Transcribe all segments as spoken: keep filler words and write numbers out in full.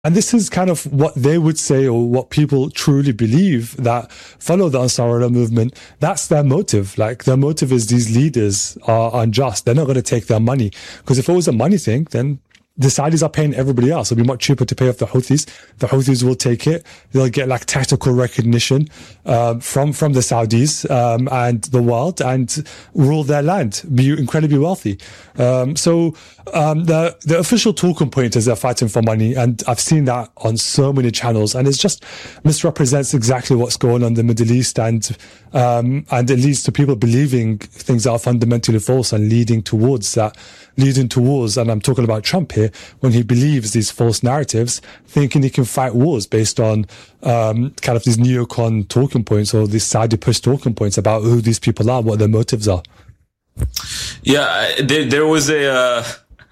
And this is kind of what they would say, or what people truly believe that follow the Ansarullah movement. That's their motive. Like, their motive is these leaders are unjust. They're not going to take their money. Because if it was a money thing, then the Saudis are paying everybody else. It'll be much cheaper to pay off the Houthis. The Houthis will take it. They'll get like tactical recognition um, from from the Saudis um, and the world, and rule their land, be incredibly wealthy. Um, so um, the the official talking point is they're fighting for money, and I've seen that on so many channels, and it's just misrepresents exactly what's going on in the Middle East, and um, and it leads to people believing things that are fundamentally false and leading towards that. leading towards, and I'm talking about Trump here, when he believes these false narratives, thinking he can fight wars based on um, kind of these neocon talking points, or these Saudi push talking points about who these people are, what their motives are. Yeah, there, there was a uh,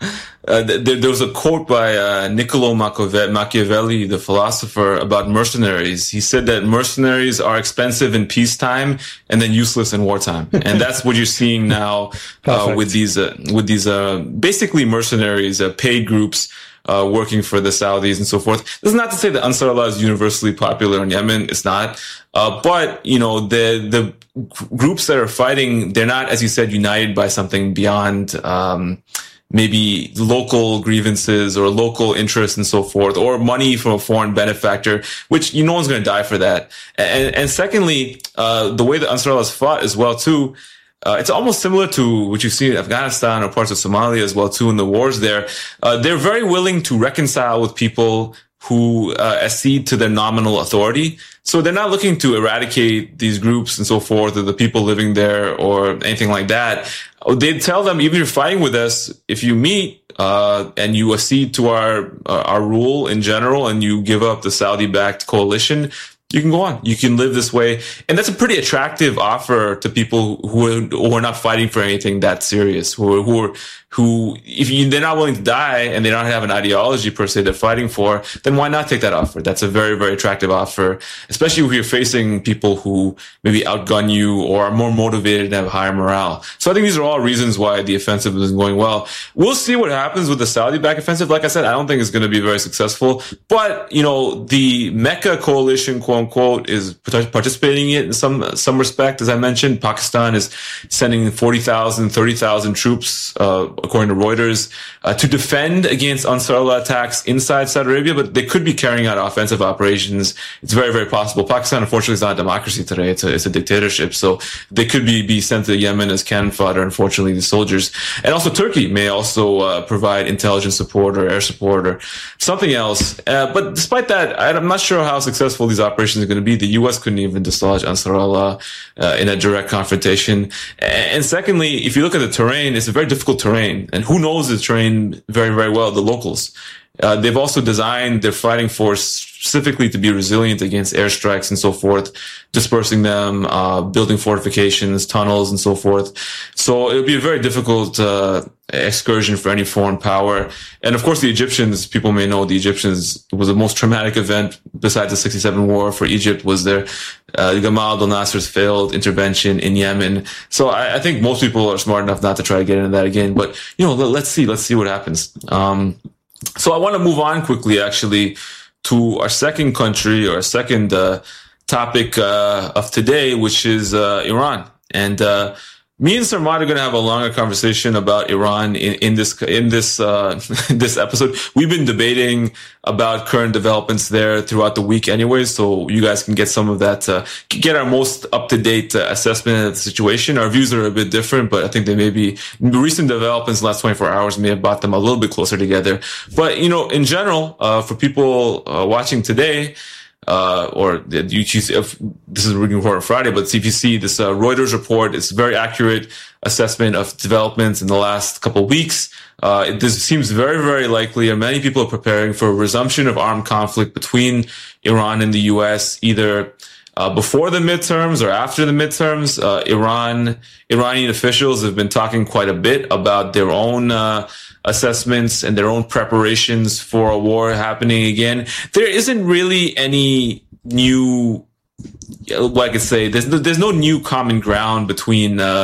uh, there, there was a quote by uh, Niccolo Machiavelli, the philosopher, about mercenaries. He said that mercenaries are expensive in peacetime and then useless in wartime, and that's what you're seeing now uh, with these uh, with these uh, basically mercenaries, uh, paid groups. Uh, working for the Saudis and so forth. This is not to say that Ansarullah is universally popular in Yemen. It's not. Uh, but, you know, the, the groups that are fighting, they're not, as you said, united by something beyond, um, maybe local grievances or local interests and so forth, or money from a foreign benefactor, which, you know, no one's going to die for that. And, and secondly, uh, the way that Ansarullah has fought as well, too, Uh, it's almost similar to what you see in Afghanistan or parts of Somalia as well, too, in the wars there. Uh, they're very willing to reconcile with people who uh, accede to their nominal authority. So they're not looking to eradicate these groups and so forth, or the people living there or anything like that. They tell them, even if you're fighting with us, if you meet uh, and you accede to our uh, our rule in general, and you give up the Saudi-backed coalition, you can go on. You can live this way. And that's a pretty attractive offer to people who are, who are not fighting for anything that serious, who are, who are, who, if you, they're not willing to die and they don't have an ideology per se they're fighting for, then why not take that offer? That's a very, very attractive offer, especially if you're facing people who maybe outgun you or are more motivated and have higher morale. So I think these are all reasons why the offensive isn't going well. We'll see what happens with the Saudi-backed offensive. Like I said, I don't think it's going to be very successful, but, you know, the Mecca coalition, quote unquote, is participating in it in some, some respect. As I mentioned, Pakistan is sending forty thousand, thirty thousand troops, uh, according to Reuters, uh, to defend against Ansarullah attacks inside Saudi Arabia, but they could be carrying out offensive operations. It's very, very possible. Pakistan, unfortunately, is not a democracy today. It's a, it's a dictatorship. So they could be, be sent to Yemen as cannon fodder, unfortunately, the soldiers. And also Turkey may also uh, provide intelligence support or air support or something else. Uh, but despite that, I'm not sure how successful these operations are going to be. The U S couldn't even dislodge Ansarullah uh, in a direct confrontation. And secondly, if you look at the terrain, it's a very difficult terrain. And who knows the terrain very, very well? The locals. Uh, they've also designed their fighting force specifically to be resilient against airstrikes and so forth, dispersing them, uh, building fortifications, tunnels, and so forth. So it would be a very difficult uh, excursion for any foreign power. And of course, the Egyptians, people may know the Egyptians, it was the most traumatic event besides the sixty-seven war for Egypt was their uh, Gamal Abdel Nasser's failed intervention in Yemen. So I, I think most people are smart enough not to try to get into that again. But, you know, let, let's see. Let's see what happens. Um, So I want to move on quickly, actually, to our second country or our second uh, topic uh, of today, which is uh, Iran. And uh, me and Sarmad are going to have a longer conversation about Iran in, in this in this uh, this episode. We've been debating about current developments there throughout the week, anyway, so you guys can get some of that, uh, get our most up to date uh, assessment of the situation. Our views are a bit different, but I think they may be recent developments in the last twenty-four hours may have brought them a little bit closer together. But you know, in general, uh, for people uh, watching today. Uh, or you choose if this is reading report on Friday, but if you see this uh, Reuters report, it's a very accurate assessment of developments in the last couple of weeks. Uh, it, this seems very, very likely, and many people are preparing for a resumption of armed conflict between Iran and the U S, either uh, before the midterms or after the midterms. Uh, Iran, Iranian officials have been talking quite a bit about their own uh, assessments and their own preparations for a war happening again. There isn't really any new, what I could say, there's no, there's no new common ground between uh,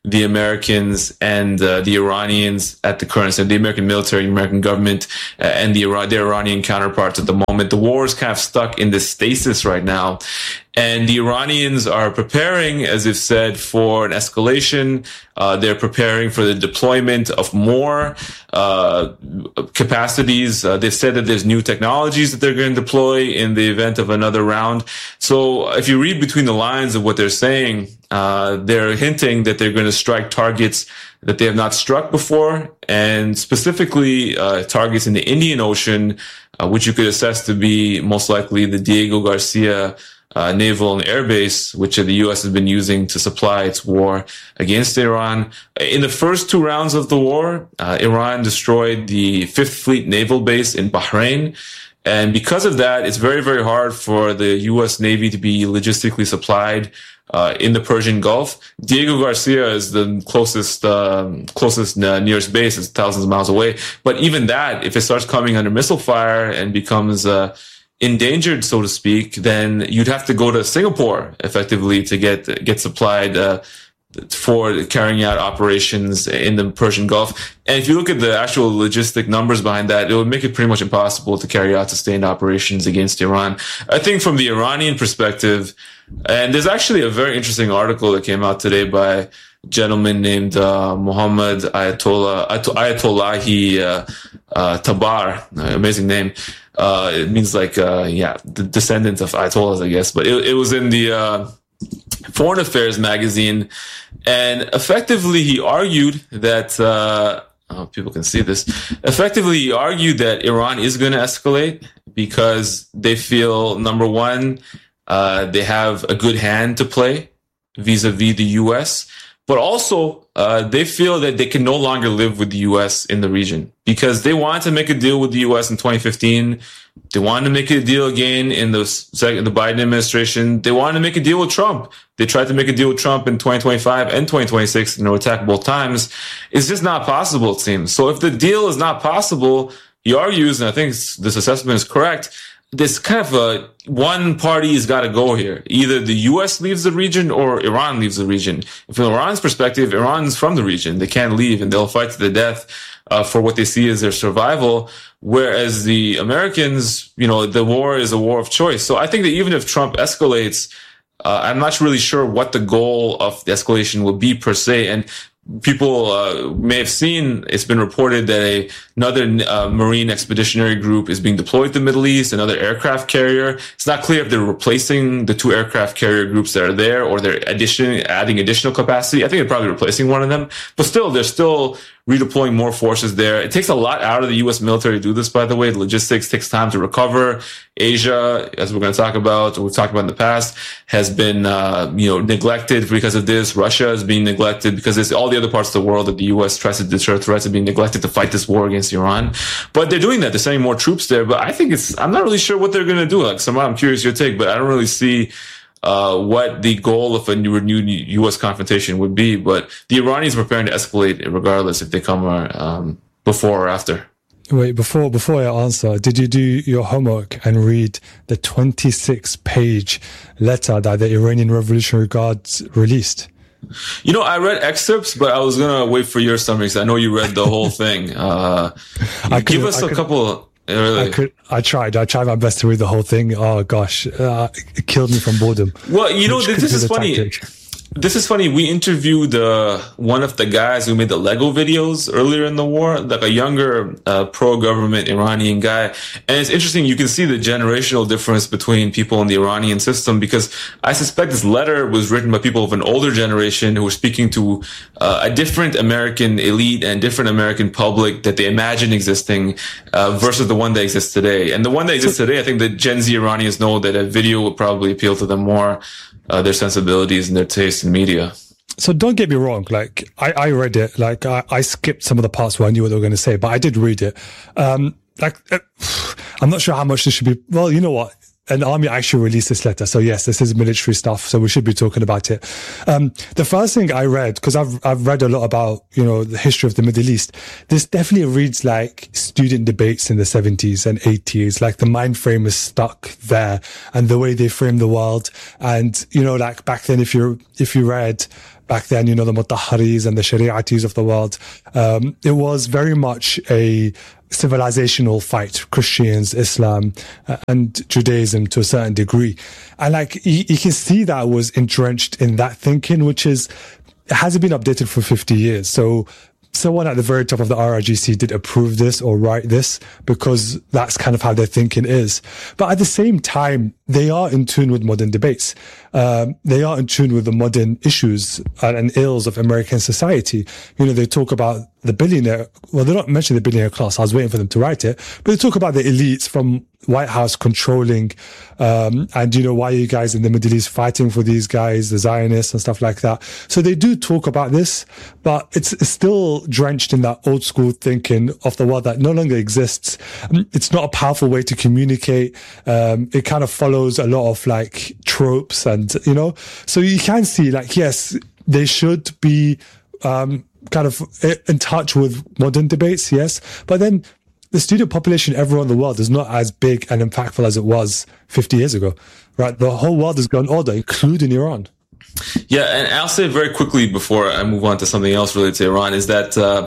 the Americans and uh, the Iranians at the current, so the American military, American government, uh, and the Iran, their Iranian counterparts at the moment. The war is kind of stuck in this stasis right now. And the Iranians are preparing, as I've said, for an escalation. Uh, they're preparing for the deployment of more uh, capacities. Uh, they've said that there's new technologies that they're going to deploy in the event of another round. So if you read between the lines of what they're saying, uh, they're hinting that they're going to strike targets that they have not struck before, and specifically uh, targets in the Indian Ocean, uh, which you could assess to be most likely the Diego Garcia Uh, naval and air base, which the U S has been using to supply its war against Iran. In the first two rounds of the war, uh, Iran destroyed the Fifth Fleet naval base in Bahrain. And because of that, it's very, very hard for the U S Navy to be logistically supplied uh, in the Persian Gulf. Diego Garcia is the closest, um, closest uh, nearest base. It's thousands of miles away. But even that, if it starts coming under missile fire and becomes uh, endangered, so to speak, then you'd have to go to Singapore effectively to get get supplied uh, for carrying out operations in the Persian Gulf. And if you look at the actual logistic numbers behind that, it would make it pretty much impossible to carry out sustained operations against Iran. I think from the Iranian perspective, and there's actually a very interesting article that came out today by a gentleman named uh, Muhammad Ayatollah Ayatollahi uh, uh, Tabar, amazing name. Uh, it means like, uh, yeah, the descendants of Ayatollahs, I guess. But it, it was in the uh, Foreign Affairs magazine. And effectively, he argued that, uh, oh, people can see this. Effectively, he argued that Iran is going to escalate because they feel, number one, uh, they have a good hand to play vis-a-vis the U S, but also uh, they feel that they can no longer live with the U S in the region because they wanted to make a deal with the U S in twenty fifteen. They wanted to make a deal again in the second, the Biden administration. They wanted to make a deal with Trump. They tried to make a deal with Trump in twenty twenty-five and twenty twenty-six, and they were attacked both times. It's just not possible, it seems. So if the deal is not possible, he argues, and I think this assessment is correct, this kind of a one party has got to go here. Either the U S leaves the region or Iran leaves the region. From Iran's perspective, Iran's from the region. They can't leave and they'll fight to the death uh, for what they see as their survival. Whereas the Americans, you know, the war is a war of choice. So I think that even if Trump escalates, uh, I'm not really sure what the goal of the escalation will be per se. And people uh, may have seen, it's been reported that a, another uh, Marine expeditionary group is being deployed to the Middle East, another aircraft carrier. It's not clear if they're replacing the two aircraft carrier groups that are there or they're addition, adding additional capacity. I think they're probably replacing one of them. But still, they're still redeploying more forces there. It takes a lot out of the U S military to do this, by the way. The logistics takes time to recover. Asia, as we're going to talk about, we've talked about in the past, has been, uh, you know, neglected because of this. Russia is being neglected because it's all the other parts of the world that the U S tries to deter threats are being neglected to fight this war against Iran. But they're doing that. They're sending more troops there. But I think it's, I'm not really sure what they're going to do. Like, so I'm curious your take, but I don't really see Uh, what the goal of a new, renewed U S confrontation would be. But the Iranians are preparing to escalate regardless if they come um, before or after. Wait, before before I answer, did you do your homework and read the twenty-six page letter that the Iranian Revolutionary Guards released? You know, I read excerpts, but I was going to wait for your summary because I know you read the whole thing. Uh, I give us I a could, couple... Really? I could. I tried. I tried my best to read the whole thing. Oh gosh, uh, it killed me from boredom. Well, you know, this, this is funny. Tactic. This is funny. We interviewed uh, one of the guys who made the Lego videos earlier in the war, like a younger uh, pro-government Iranian guy. And it's interesting. You can see the generational difference between people in the Iranian system because I suspect this letter was written by people of an older generation who were speaking to uh, a different American elite and different American public that they imagine existing uh, versus the one that exists today. And the one that exists today, I think the Gen Z Iranians know that a video would probably appeal to them more. Uh, their sensibilities and their taste in media. So don't get me wrong. Like I, I read it. Like I, I skipped some of the parts where I knew what they were going to say, but I did read it. Um, like uh, I'm not sure how much this should be. Well, you know what? an army actually released this letter. So yes, this is military stuff. So we should be talking about it. Um, the first thing I read, because I've, I've read a lot about, you know, the history of the Middle East. This definitely reads like student debates in the seventies and eighties. Like the mind frame is stuck there and the way they frame the world. And, you know, like back then, if you, if you read, back then, you know, the Mutahharis and the Shari'atis of the world, um, it was very much a civilizational fight, Christians, Islam, uh, and Judaism to a certain degree. And like, you, you can see that was entrenched in that thinking, which is, it hasn't been updated for fifty years. So someone at the very top of the R I G C did approve this or write this because that's kind of how their thinking is. But at the same time, they are in tune with modern debates. Um, they are in tune with the modern issues and, and ills of American society. You know, they talk about the billionaire. Well, they don't mention the billionaire class. I was waiting for them to write it, but they talk about the elites from White House controlling, um, and, you know, why are you guys in the Middle East fighting for these guys, the Zionists and stuff like that. So they do talk about this, but it's, it's still drenched in that old school thinking of the world that no longer exists. It's not a powerful way to communicate. Um, it kind of follows a lot of like tropes and, you know, so you can see like, yes, they should be, um, kind of in touch with modern debates. Yes. But then, the student population everywhere in the world is not as big and impactful as it was fifty years ago, right? The whole world has gone older, including Iran. Yeah, and I'll say very quickly before I move on to something else related to Iran is that uh,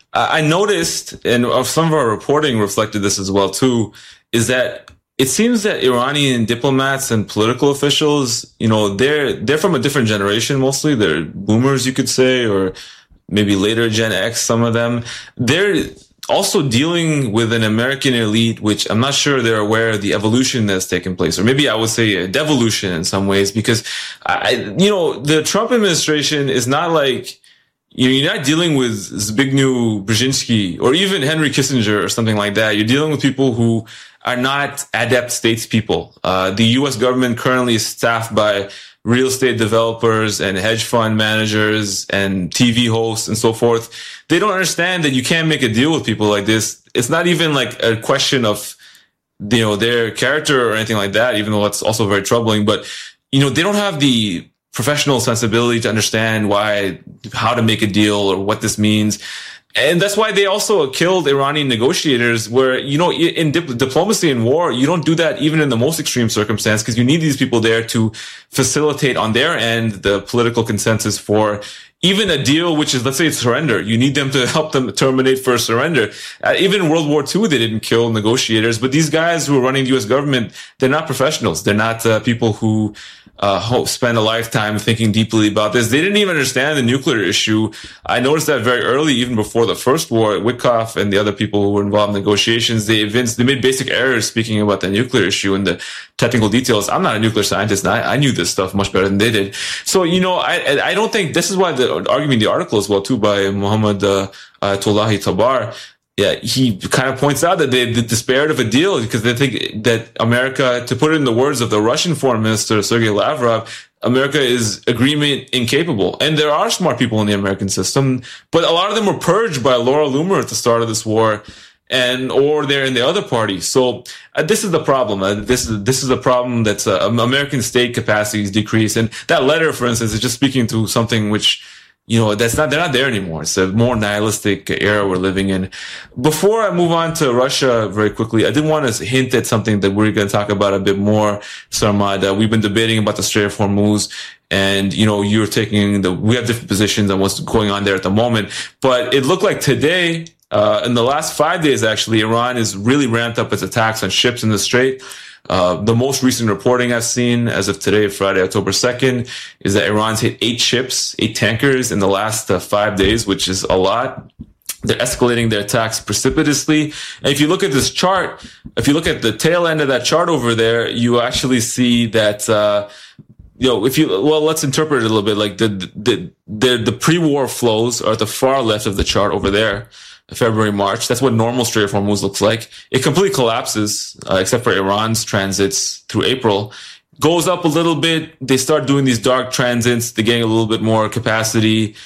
I noticed, and some of our reporting reflected this as well too, is that it seems that Iranian diplomats and political officials, you know, they're they're from a different generation mostly. They're boomers, you could say, or maybe later Gen X, some of them. They're also dealing with an American elite, which I'm not sure they're aware of the evolution that's taken place, or maybe I would say a devolution in some ways, because I, you know, the Trump administration is not like, you know, you're not dealing with Zbigniew Brzezinski or even Henry Kissinger or something like that. You're dealing with people who are not adept statespeople. Uh, the U S government currently is staffed by real estate developers and hedge fund managers and T V hosts and so forth. They don't understand that you can't make a deal with people like this. It's not even like a question of, you know, their character or anything like that, even though it's also very troubling. But, you know, they don't have the professional sensibility to understand why, how to make a deal or what this means. And that's why they also killed Iranian negotiators, where, you know, in dip- diplomacy and war, you don't do that even in the most extreme circumstance, because you need these people there to facilitate on their end the political consensus for even a deal, which is, let's say, it's surrender. You need them to help them terminate for surrender. Uh, even in World War Two, they didn't kill negotiators. But these guys who are running the U S government, they're not professionals. They're not uh, people who uh hope, spend a lifetime thinking deeply about this. They didn't even understand the nuclear issue. I noticed that very early, even before the first war. Witkoff and the other people who were involved in negotiations, they evinced, they made basic errors speaking about the nuclear issue and the technical details. I'm not a nuclear scientist, and I, I knew this stuff much better than they did. So, you know, I I don't think this is why the argument in the article as well too by Muhammad uh, Ayatollahi Tabar. Yeah, he kind of points out that they despaired of a deal because they think that America, to put it in the words of the Russian foreign minister, Sergei Lavrov, America is agreement incapable. And there are smart people in the American system, but a lot of them were purged by Laura Loomer at the start of this war, and or they're in the other party. So uh, this is the problem. Uh, this is this is the problem that's uh, American state capacity is decreased. And that letter, for instance, is just speaking to something which, you know, that's not, they're not there anymore. It's a more nihilistic era we're living in. Before I move on to Russia very quickly, I did want to hint at something that we're going to talk about a bit more, Sarmad. Uh, we've been debating about the Strait of Hormuz, and, you know, you're taking the, we have different positions on what's going on there at the moment. But it looked like today, uh, in the last five days, actually, Iran has really ramped up its attacks on ships in the Strait. Uh, the most recent reporting I've seen as of today, Friday, October second, is that Iran's hit eight ships, eight tankers in the last uh, five days, which is a lot. They're escalating their attacks precipitously. And if you look at this chart, if you look at the tail end of that chart over there, you actually see that, uh, you know, if you, well, let's interpret it a little bit. Like the, the, the, the pre-war flows are at the far left of the chart over there. February, March. That's what normal Strait of Hormuz looks like. It completely collapses, uh, except for Iran's transits through April. Goes up a little bit. They start doing these dark transits. They're getting a little bit more capacity.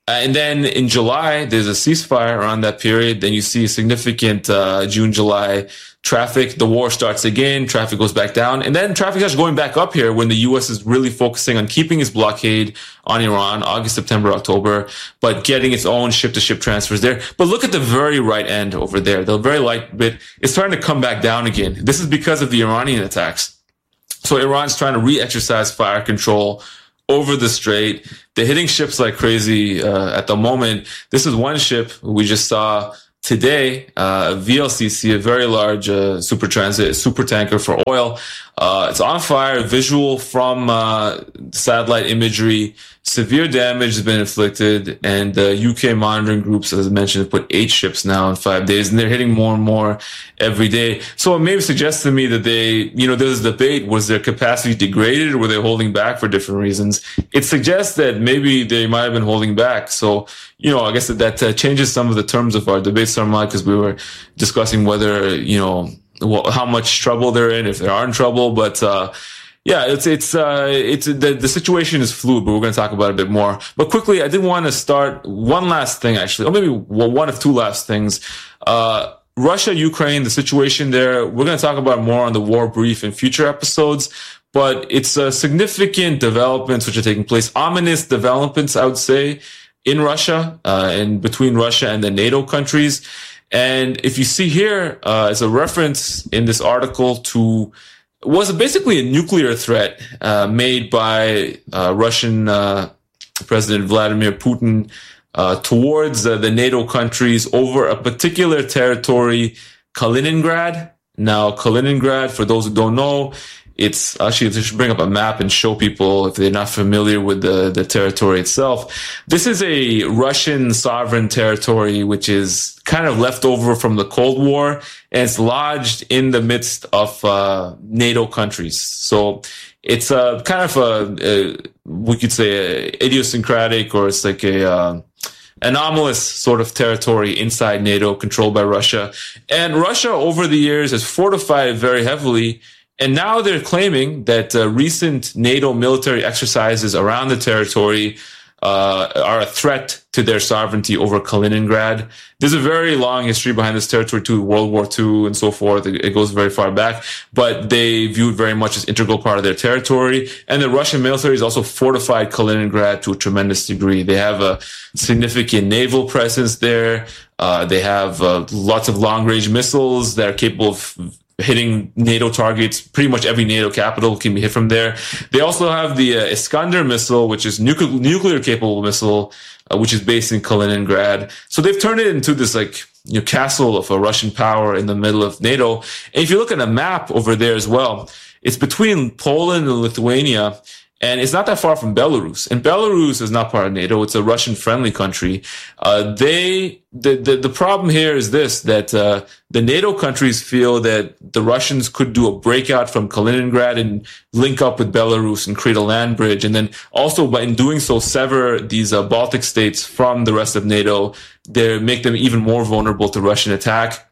Uh, and then in July, there's a ceasefire around that period. Then you see significant uh, June, July traffic. The war starts again. Traffic goes back down. And then traffic starts going back up here when the U S is really focusing on keeping its blockade on Iran, August, September, October, but getting its own ship-to-ship transfers there. But look at the very right end over there. The very light bit is starting to come back down again. This is because of the Iranian attacks. So Iran's trying to re-exercise fire control over the strait. They're hitting ships like crazy uh, at the moment. This is one ship we just saw today, uh, V L C C, a very large uh, super transit, super tanker for oil. Uh, it's on fire. Visual from uh, satellite imagery. Severe damage has been inflicted, and the U K monitoring groups, as I mentioned, have put eight ships now in five days, and they're hitting more and more every day. So it maybe suggests to me that they, you know, there's a debate: was their capacity degraded, or were they holding back for different reasons? It suggests that maybe they might have been holding back. So, you know, I guess that, that uh, changes some of the terms of our debate, Sarmad, because we were discussing whether, you know, well, how much trouble they're in, if they are in trouble, but. uh Yeah, it's it's uh it's the the situation is fluid, but we're going to talk about it a bit more. But quickly, I did want to start one last thing, actually, or maybe one of two last things. Uh, Russia, Ukraine, the situation there. We're going to talk about more on the War Brief in future episodes. But it's uh, significant developments which are taking place, ominous developments, I would say, in Russia uh, and between Russia and the NATO countries. And if you see here, uh, as a reference in this article to was basically a nuclear threat uh, made by uh, Russian uh, President Vladimir Putin uh, towards uh, the NATO countries over a particular territory, Kaliningrad. Now, Kaliningrad, for those who don't know, it's actually, I should bring up a map and show people if they're not familiar with the, the territory itself. This is a Russian sovereign territory, which is kind of left over from the Cold War, and it's lodged in the midst of uh, NATO countries. So it's a kind of a, a we could say, a idiosyncratic, or it's like a uh, anomalous sort of territory inside NATO, controlled by Russia. And Russia, over the years, has fortified it very heavily. And now they're claiming that uh, recent NATO military exercises around the territory uh, are a threat to their sovereignty over Kaliningrad. There's a very long history behind this territory too, World War Two and so forth. It goes very far back, but they view it very much as integral part of their territory. And the Russian military has also fortified Kaliningrad to a tremendous degree. They have a significant naval presence there. Uh, they have uh, lots of long-range missiles that are capable of hitting NATO targets. Pretty much every NATO capital can be hit from there. They also have the uh, Iskander missile, which is nuclear, nuclear capable missile, uh, which is based in Kaliningrad. So they've turned it into this like, you know, castle of a Russian power in the middle of NATO. And if you look at a map over there as well, it's between Poland and Lithuania. And it's not that far from Belarus. And Belarus is not part of NATO. It's a Russian-friendly country. Uh, they, the, the, the problem here is this, that, uh, the NATO countries feel that the Russians could do a breakout from Kaliningrad and link up with Belarus and create a land bridge. And then also by in doing so, sever these uh, Baltic states from the rest of NATO. They make them even more vulnerable to Russian attack.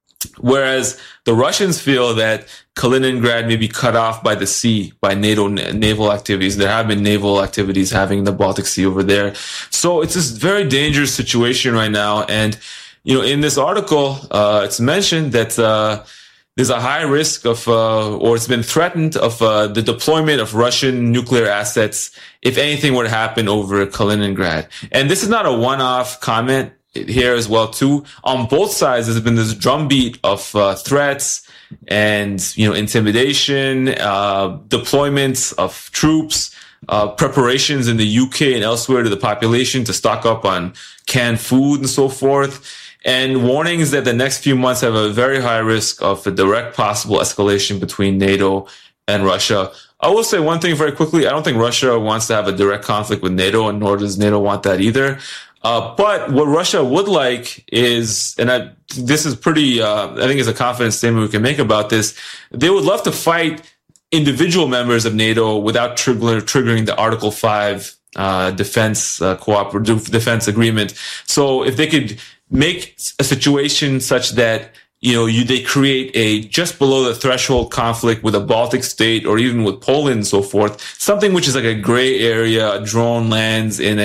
Whereas the Russians feel that Kaliningrad may be cut off by the sea, by NATO naval activities. There have been naval activities having the Baltic Sea over there. So it's this very dangerous situation right now. And, you know, in this article, uh, it's mentioned that, uh, there's a high risk of, uh, or it's been threatened of, uh, the deployment of Russian nuclear assets if anything were to happen over Kaliningrad. And this is not a one-off comment here as well, too. On both sides, there's been this drumbeat of uh, threats and, you know, intimidation, uh, deployments of troops, uh, preparations in the U K and elsewhere to the population to stock up on canned food and so forth, and warnings that the next few months have a very high risk of a direct possible escalation between NATO and Russia. I will say one thing very quickly. I don't think Russia wants to have a direct conflict with NATO, and nor does NATO want that either. Uh, but what Russia would like is, and I, this is pretty, uh, I think it's a confident statement we can make about this, they would love to fight individual members of NATO without trigger, triggering the Article five uh, defense uh, cooperative defense agreement. So if they could make a situation such that, you know, you, they create a just below the threshold conflict with a Baltic state or even with Poland and so forth, something which is like a gray area, a drone lands in a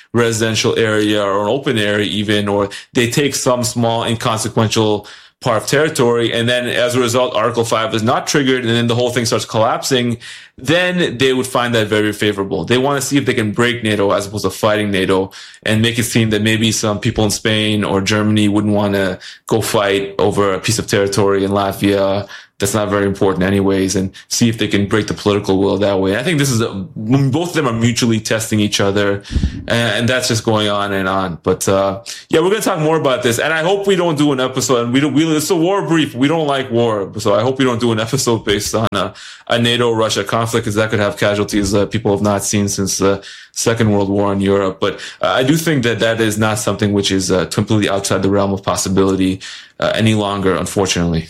residential area or an open area even, or they take some small inconsequential part of territory, and then as a result, Article five is not triggered, and then the whole thing starts collapsing, then they would find that very favorable. They want to see if they can break NATO as opposed to fighting NATO and make it seem that maybe some people in Spain or Germany wouldn't want to go fight over a piece of territory in Latvia that's not very important anyways, and see if they can break the political will that way. I think this is a, both of them are mutually testing each other, and, and that's just going on and on. But uh yeah, we're gonna talk more about this, and I hope we don't do an episode. And we don't. We, it's a war brief. We don't like war, so I hope we don't do an episode based on a, a NATO-Russia conflict, because that could have casualties that people have not seen since the Second World War in Europe. But uh, I do think that that is not something which is uh, completely outside the realm of possibility uh, any longer, unfortunately.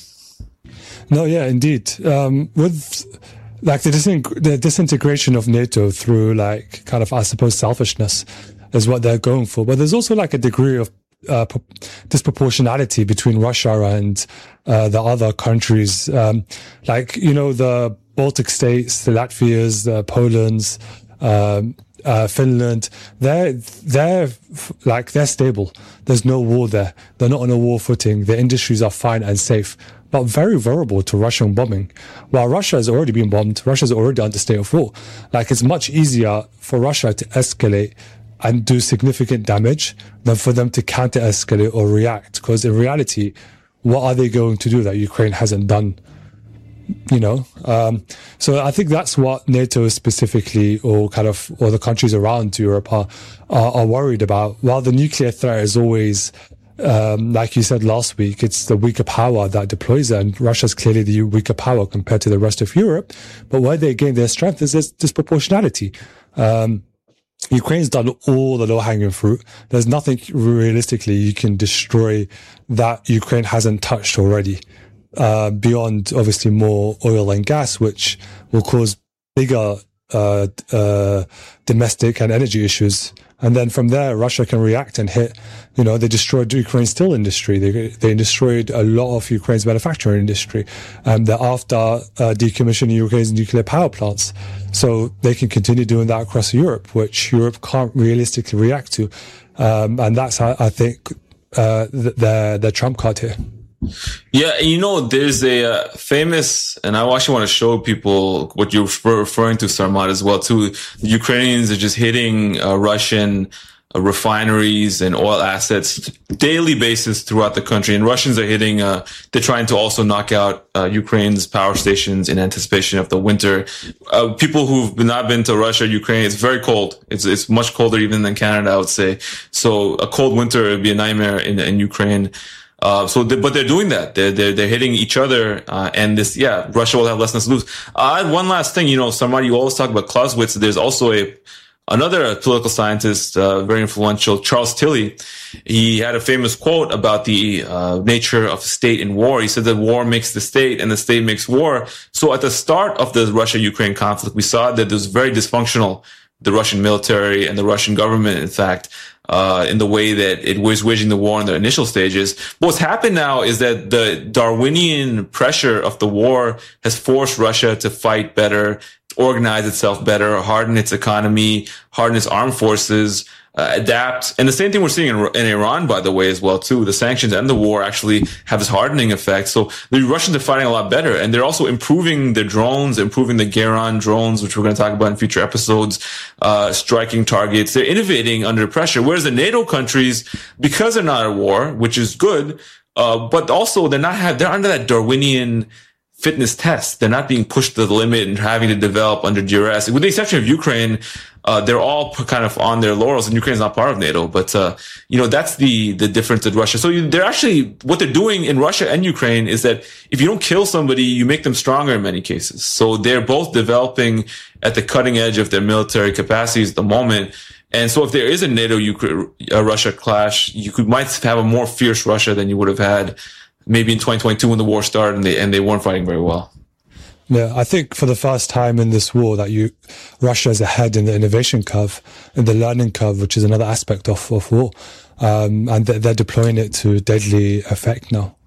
No, yeah, indeed. Um, with like the, dising- the disintegration of NATO through like kind of, I suppose, selfishness is what they're going for. But there's also like a degree of uh, pro- disproportionality between Russia and uh, the other countries. Um, like, you know, the Baltic states, the Latvias, the Polands, um, uh, Finland, they're, they're like, they're stable. There's no war there. They're not on a war footing. Their industries are fine and safe, but very vulnerable to Russian bombing. While Russia has already been bombed, Russia's already under state of war. Like, it's much easier for Russia to escalate and do significant damage than for them to counter-escalate or react. Because in reality, what are they going to do that Ukraine hasn't done? You know, um, so I think that's what NATO specifically, or kind of, or the countries around Europe are, are, are worried about. While the nuclear threat is always, um, like you said last week, it's the weaker power that deploys it, and Russia's clearly the weaker power compared to the rest of Europe. But where they gain their strength is this disproportionality. Um, Ukraine's done all the low-hanging fruit. There's nothing realistically you can destroy that Ukraine hasn't touched already. Uh, beyond obviously more oil and gas, which will cause bigger uh, uh, domestic and energy issues. And then from there, Russia can react and hit, you know, they destroyed Ukraine's steel industry. They, they destroyed a lot of Ukraine's manufacturing industry. And they're after uh, decommissioning Ukraine's nuclear power plants. So they can continue doing that across Europe, which Europe can't realistically react to. Um, and that's, I, I think, uh, their, their trump card here. Yeah, you know, there's a uh, famous, and I actually want to show people what you're referring to, Sarmad, as well, too. The Ukrainians are just hitting uh, Russian uh, refineries and oil assets daily basis throughout the country. And Russians are hitting, uh, they're trying to also knock out uh, Ukraine's power stations in anticipation of the winter. Uh, people who've not been to Russia, Ukraine, it's very cold. It's it's much colder even than Canada, I would say. So a cold winter would be a nightmare in, in Ukraine. Uh, so, they, but they're doing that. They're, they're, they're hitting each other. Uh, and this, yeah, Russia will have less to lose. Uh, one last thing, you know, somebody, you always talk about Clausewitz. There's also a, another political scientist, uh, very influential, Charles Tilly. He had a famous quote about the, uh, nature of state in war. He said that war makes the state and the state makes war. So at the start of the Russia-Ukraine conflict, we saw that it was very dysfunctional, the Russian military and the Russian government, in fact, uh, in the way that it was waging the war in the initial stages. But what's happened now is that the Darwinian pressure of the war has forced Russia to fight better, organize itself better, harden its economy, harden its armed forces, uh, adapt. And the same thing we're seeing in, in Iran, by the way, as well, too. The sanctions and the war actually have this hardening effect. So the Russians are fighting a lot better. And they're also improving their drones, improving the Geran drones, which we're going to talk about in future episodes, uh, striking targets. They're innovating under pressure. Whereas the NATO countries, because they're not at war, which is good, uh, but also they're not have, they're under that Darwinian fitness test. They're not being pushed to the limit and having to develop under duress. With the exception of Ukraine, uh, they're all kind of on their laurels, and Ukraine's not part of NATO. But, uh, you know, that's the, the difference with Russia. So you, they're actually, what they're doing in Russia and Ukraine is that if you don't kill somebody, you make them stronger in many cases. So they're both developing at the cutting edge of their military capacities at the moment. And so if there is a NATO-Russia clash, you could might have a more fierce Russia than you would have had maybe in twenty twenty-two when the war started and they, and they weren't fighting very well. Yeah, I think for the first time in this war that you, Russia is ahead in the innovation curve, in the learning curve, which is another aspect of, of war. Um, and they're, they're deploying it to deadly effect now.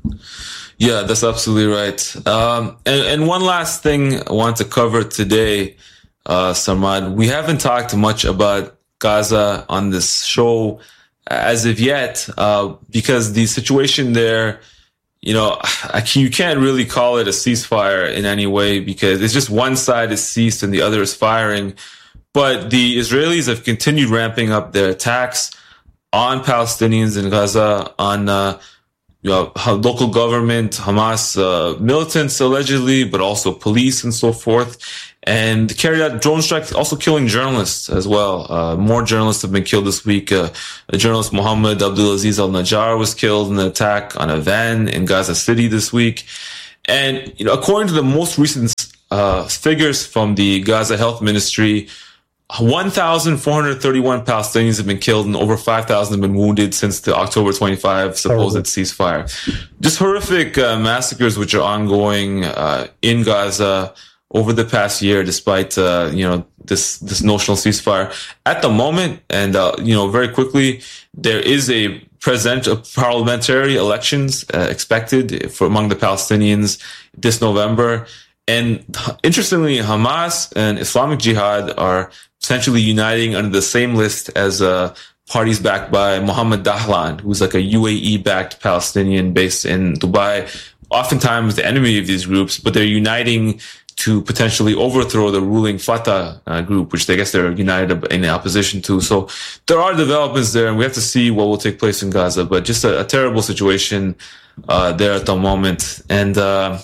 Yeah, that's absolutely right. Um, and, and one last thing I want to cover today, uh, Sarmad, we haven't talked much about Gaza on this show as of yet, uh, because the situation there, you know, you can't really call it a ceasefire in any way because it's just one side is ceased and the other is firing. But the Israelis have continued ramping up their attacks on Palestinians in Gaza, on uh, you know, local government, Hamas uh, militants allegedly, but also police and so forth. And carried out drone strikes, also killing journalists as well. Uh, more journalists have been killed this week. Uh, a journalist, Mohammed Abdulaziz Al-Najjar, was killed in an attack on a van in Gaza City this week. And, you know, according to the most recent uh, figures from the Gaza Health Ministry, one thousand four hundred thirty-one Palestinians have been killed and over five thousand have been wounded since the October twenty-fifth supposed ceasefire. Just horrific uh, massacres which are ongoing uh, in Gaza over the past year, despite, uh, you know, this, this notional ceasefire. At the moment, and, uh, you know, very quickly, there is a present of parliamentary elections uh, expected for among the Palestinians this November. And interestingly, Hamas and Islamic Jihad are essentially uniting under the same list as uh, parties backed by Mohammed Dahlan, who's like a U A E-backed Palestinian based in Dubai, oftentimes the enemy of these groups, but they're uniting to potentially overthrow the ruling Fatah uh, group, which I guess they're united in opposition to. So there are developments there, and we have to see what will take place in Gaza. But just a, a terrible situation uh, there at the moment. And uh,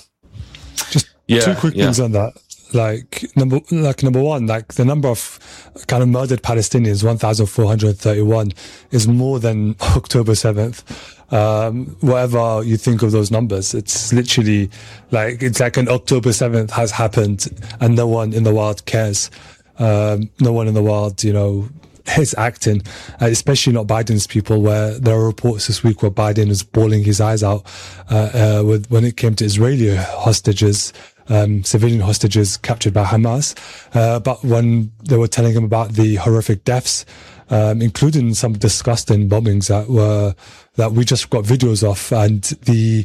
just yeah, two quick yeah. things on that. Like number, like number one, like the number of kind of murdered Palestinians, one thousand four hundred thirty-one, is more than October seventh. Um, whatever you think of those numbers, it's literally like, it's like an October seventh has happened and no one in the world cares. Um, no one in the world, you know, is acting, uh, especially not Biden's people, where there are reports this week where Biden was bawling his eyes out, uh, uh, with, when it came to Israeli hostages. Um, civilian hostages captured by Hamas. Uh, but when they were telling him about the horrific deaths, um, including some disgusting bombings that were, that we just got videos of. And the,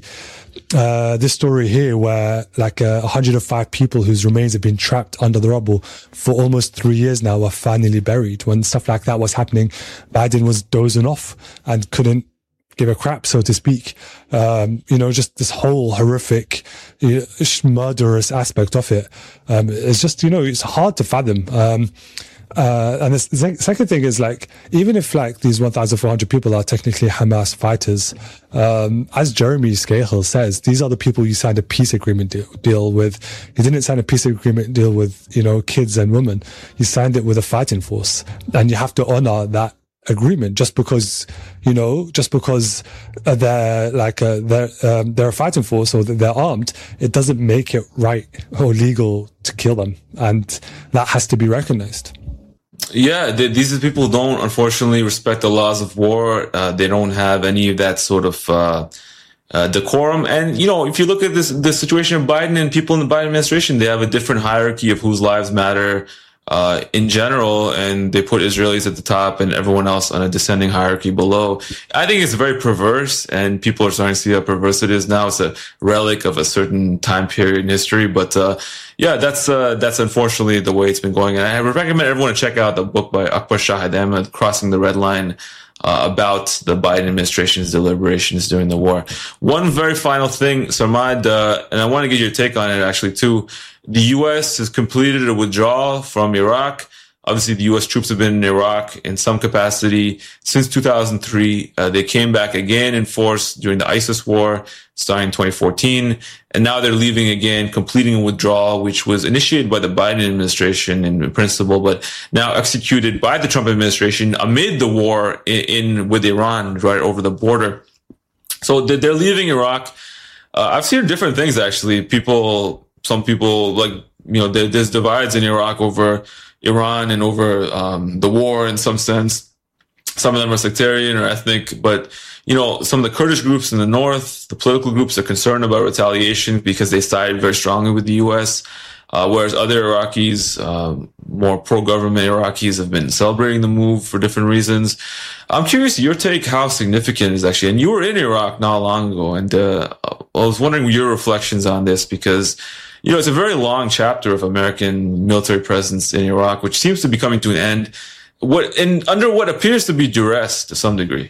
uh, this story here where like, uh, one hundred five people whose remains have been trapped under the rubble for almost three years now are finally buried. When stuff like that was happening, Biden was dozing off and couldn't give a crap, so to speak. Um, you know, just this whole horrific, you know, murderous aspect of it. Um, it's just, you know, it's hard to fathom. Um, uh, and the second thing is like, even if like these one thousand four hundred people are technically Hamas fighters, um, as Jeremy Scahill says, these are the people you signed a peace agreement deal, deal with. You didn't sign a peace agreement deal with, you know, kids and women. You signed it with a fighting force, and you have to honor that agreement. Just because, you know, just because uh, they're like uh, they're um, they're a fighting force or they're armed, it doesn't make it right or legal to kill them, and that has to be recognized. Yeah, they, these are people who don't unfortunately respect the laws of war. Uh, they don't have any of that sort of uh, uh, decorum. And you know, if you look at this the situation of Biden and people in the Biden administration, they have a different hierarchy of whose lives matter. Uh, in general, and they put Israelis at the top and everyone else on a descending hierarchy below. I think it's very perverse, and people are starting to see how perverse it is now. It's a relic of a certain time period in history, but, uh, yeah, that's, uh, that's unfortunately the way it's been going. And I would recommend everyone to check out the book by Akbar Shahid Ahmed, Crossing the Red Line, uh, about the Biden administration's deliberations during the war. One very final thing, Sarmad, uh, and I want to get your take on it actually too. The U S has completed a withdrawal from Iraq. Obviously, the U S troops have been in Iraq in some capacity since two thousand three. Uh, they came back again in force during the ISIS war, starting in twenty fourteen. And now they're leaving again, completing a withdrawal, which was initiated by the Biden administration in principle, but now executed by the Trump administration amid the war in, in with Iran right over the border. So they're leaving Iraq. Uh, I've seen different things, actually. People... Some people, like, you know, there, there's divides in Iraq over Iran and over um, the war in some sense. Some of them are sectarian or ethnic, but, you know, some of the Kurdish groups in the north, the political groups are concerned about retaliation because they sided very strongly with the U S, uh, whereas other Iraqis, um, more pro-government Iraqis, have been celebrating the move for different reasons. I'm curious your take, how significant it is actually. And you were in Iraq not long ago, and uh, I was wondering your reflections on this because, you know, it's a very long chapter of American military presence in Iraq, which seems to be coming to an end. what in under what appears to be duress to some degree.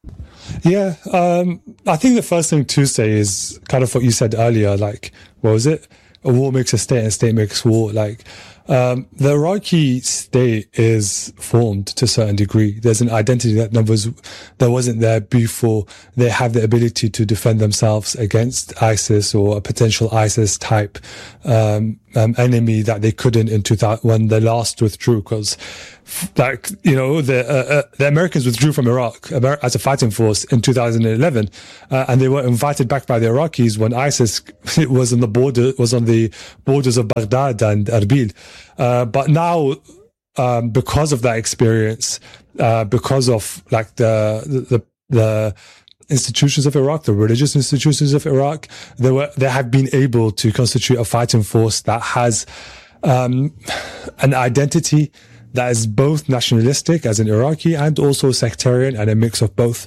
Yeah, um, I think the first thing to say is kind of what you said earlier. Like, what was it? A war makes a state, and a state makes war. Like, um, the Iraqi state is formed to a certain degree. There's an identity that was that wasn't there before. They have the ability to defend themselves against ISIS or a potential ISIS type um, um, enemy that they couldn't in two thousand when they last withdrew. Because, like, you know, the uh, uh, the Americans withdrew from Iraq as a fighting force in two thousand eleven, uh, and they were invited back by the Iraqis when ISIS was on the border was on the borders of Baghdad and Erbil. Uh, but now, um, because of that experience, uh, because of like the, the, the institutions of Iraq, the religious institutions of Iraq, they were, they have been able to constitute a fighting force that has, um, an identity that is both nationalistic as an Iraqi and also sectarian and a mix of both.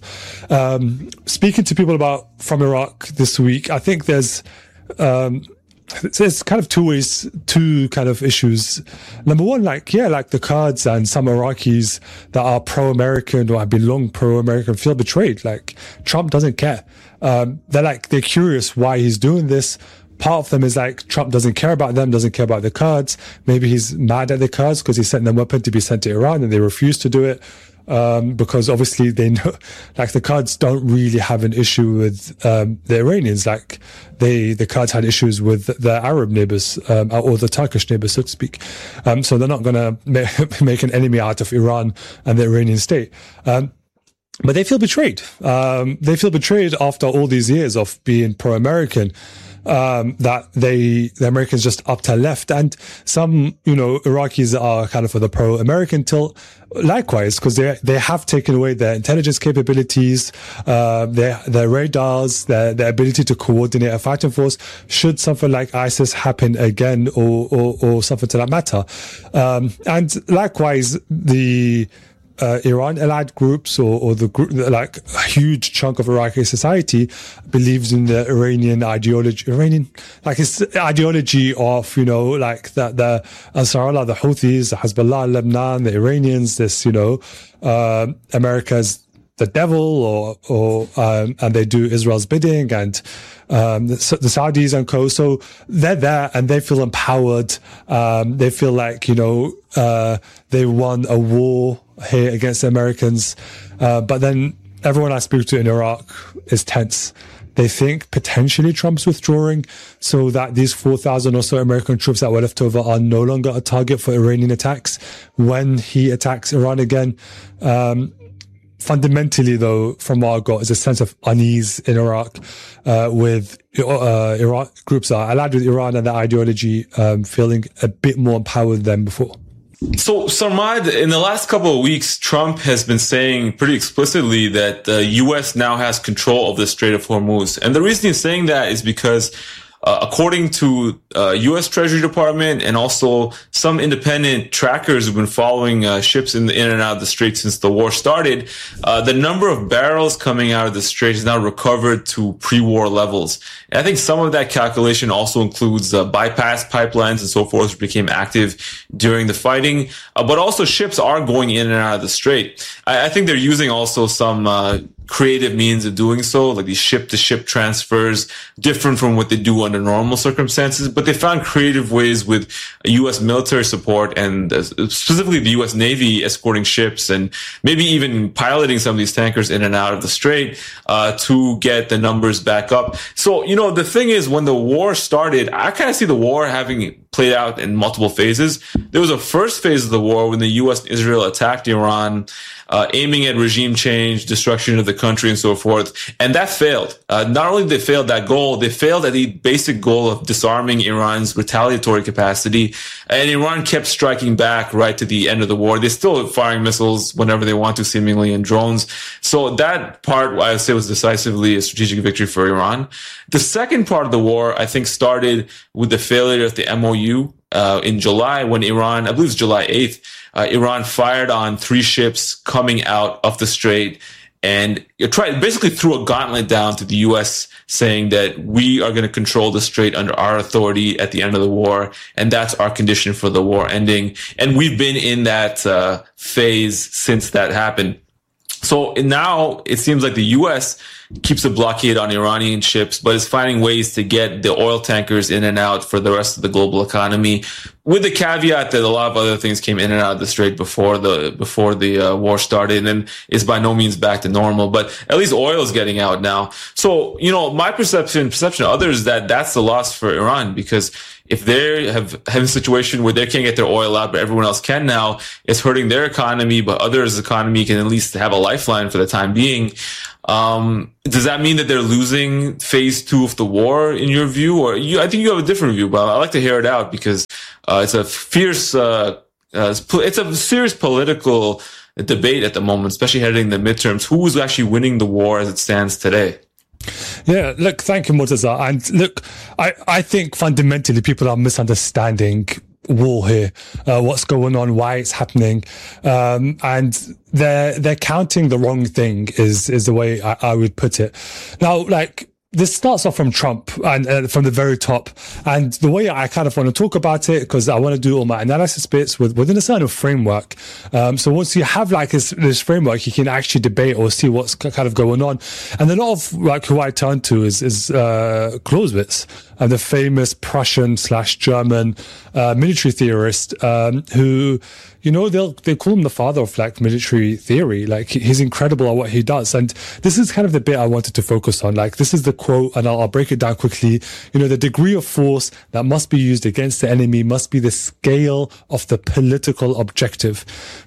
Um, speaking to people about from Iraq this week, I think there's, um, It's kind of two ways, two kind of issues. Number one, like, yeah, like the Kurds and some Iraqis that are pro-American or have been long pro-American feel betrayed. Like, Trump doesn't care. Um, they're like, they're curious why he's doing this. Part of them is like, Trump doesn't care about them, doesn't care about the Kurds. Maybe he's mad at the Kurds because he sent them weapons to be sent to Iran and they refuse to do it. Um, because obviously they know, like the Kurds don't really have an issue with, um, the Iranians. Like they, the Kurds had issues with their Arab neighbors, um, or the Turkish neighbors, so to speak. Um, so they're not going to ma- make an enemy out of Iran and the Iranian state. Um, but they feel betrayed. Um, they feel betrayed after all these years of being pro-American. Um, that they, the Americans just upped her left. And some, you know, Iraqis are kind of for the pro-American tilt. Likewise, because they, they have taken away their intelligence capabilities, uh, their, their radars, their, their ability to coordinate a fighting force should something like ISIS happen again or, or, or something to that matter. Um, and likewise, the, Uh, Iran allied groups or, or the group, like a huge chunk of Iraqi society believes in the Iranian ideology, Iranian, like it's ideology of, you know, like that the Ansarullah, the Houthis, the Hezbollah, Lebanon, the Iranians, this, you know, uh, America's the devil or, or, um, and they do Israel's bidding and, um, the, the Saudis and co. So they're there and they feel empowered. Um, they feel like, you know, uh, they won a war here against the Americans. Uh, but then everyone I speak to in Iraq is tense. They think potentially Trump's withdrawing so that these four thousand or so American troops that were left over are no longer a target for Iranian attacks when he attacks Iran again. Um, fundamentally though, from what I got is a sense of unease in Iraq, uh, with, uh, Iraq groups that are allied with Iran and their ideology, um, feeling a bit more empowered than before. So, Sarmad, in the last couple of weeks, Trump has been saying pretty explicitly that the U S now has control of the Strait of Hormuz. And the reason he's saying that is because Uh, according to uh, U S Treasury Department and also some independent trackers who've been following uh, ships in, the, in and out of the strait since the war started, uh, the number of barrels coming out of the strait has now recovered to pre-war levels. And I think some of that calculation also includes uh, bypass pipelines and so forth, which became active during the fighting. Uh, but also ships are going in and out of the strait. I, I think they're using also some uh, creative means of doing so, like these ship-to-ship transfers, different from what they do under normal circumstances. But they found creative ways with U S military support and uh, specifically the U S Navy escorting ships and maybe even piloting some of these tankers in and out of the strait uh, to get the numbers back up. So, you know, the thing is, when the war started, I kind of see the war having played out in multiple phases. There was a first phase of the war when the U S and Israel attacked Iran, uh, aiming at regime change, destruction of the country, and so forth. And that failed. Uh, not only did they fail that goal, they failed at the basic goal of disarming Iran's retaliatory capacity. And Iran kept striking back right to the end of the war. They're still firing missiles whenever they want to, seemingly, and drones. So that part, I would say, was decisively a strategic victory for Iran. The second part of the war, I think, started with the failure of the M O U uh, in July, when Iran, I believe it's July eighth, uh, Iran fired on three ships coming out of the strait and it tried basically threw a gauntlet down to the U S, saying that we are going to control the strait under our authority at the end of the war, and that's our condition for the war ending. And we've been in that uh, phase since that happened. So now it seems like the U S keeps a blockade on Iranian ships, but is finding ways to get the oil tankers in and out for the rest of the global economy, with the caveat that a lot of other things came in and out of the strait before the before the uh, war started, and is by no means back to normal. But at least oil is getting out now. So, you know, my perception, perception of others, that that's the loss for Iran, because if they have having a situation where they can't get their oil out, but everyone else can now, it's hurting their economy, but others' economy can at least have a lifeline for the time being. Um, does that mean that they're losing phase two of the war in your view? Or you, I think you have a different view, but I'd like to hear it out, because uh, it's a fierce, uh, uh, it's a serious political debate at the moment, especially heading the midterms. Who is actually winning the war as it stands today? Yeah, look, thank you, Murtaza. And look, I, I think fundamentally people are misunderstanding war here, uh, what's going on, why it's happening. Um, and they're, they're counting the wrong thing is, is the way I, I would put it. Now, like, this starts off from Trump and uh, from the very top. And the way I kind of want to talk about it, because I want to do all my analysis bits with, within a certain framework. Um, so once you have like this, this framework, you can actually debate or see what's kind of going on. And a lot of like who I turn to is, is, uh, Clausewitz, and the famous Prussian slash German, uh, military theorist, um, who, you know, they'll, they call him the father of like military theory. Like he's incredible at what he does. And this is kind of the bit I wanted to focus on. Like this is the quote, and I'll, I'll break it down quickly. You know, the degree of force that must be used against the enemy must be the scale of the political objective.